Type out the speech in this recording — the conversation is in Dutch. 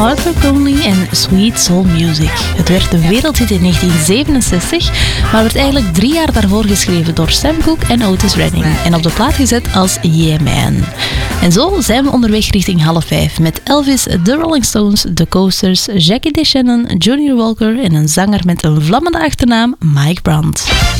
Arthur Conley en Sweet Soul Music. Het werd een wereldhit in 1967, maar werd eigenlijk 3 jaar daarvoor geschreven door Sam Cooke en Otis Redding en op de plaat gezet als Yeah Man. En zo zijn we onderweg richting 4:30 met Elvis, The Rolling Stones, The Coasters, Jackie DeShannon, Junior Walker en een zanger met een vlammende achternaam, Mike Brandt.